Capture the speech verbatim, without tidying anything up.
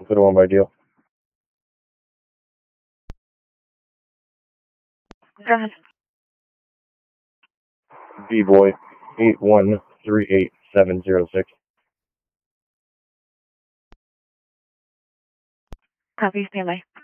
Put one by deal. Go ahead. B-boy, eight one three eight seven zero six. Copy, stand by.